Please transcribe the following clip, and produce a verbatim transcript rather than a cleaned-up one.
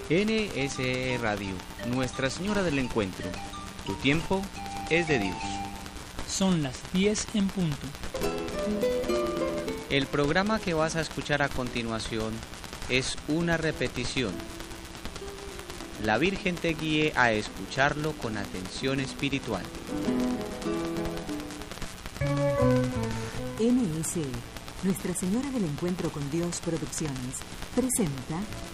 N S E Radio, Nuestra Señora del Encuentro. Tu tiempo es de Dios. Son las diez en punto. El programa que vas a escuchar a continuación es una repetición. La Virgen te guíe a escucharlo con atención espiritual. N S E, Nuestra Señora del Encuentro con Dios Producciones, presenta